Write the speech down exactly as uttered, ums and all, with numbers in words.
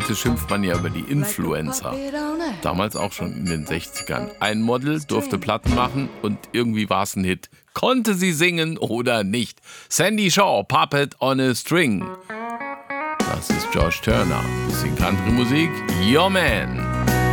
Heute schimpft man ja über die Influencer. Damals auch schon in den sechzigern. Ein Model durfte Platten machen und irgendwie war es ein Hit. Konnte sie singen oder nicht? Sandy Shaw, Puppet on a String. Das ist Josh Turner. Bisschen Country-Musik. Your Man.